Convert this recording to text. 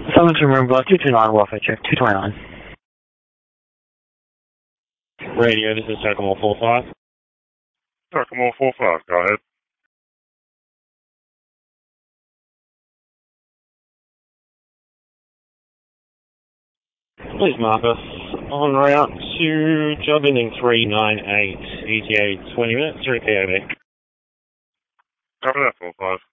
Someone's room, 229, welfare check, 229. Radio, this is Tacoma 45. Tacoma 45, go ahead. Please mark us en route to job ending 398, ETA 20 minutes, 3 POV. Cover that, 45.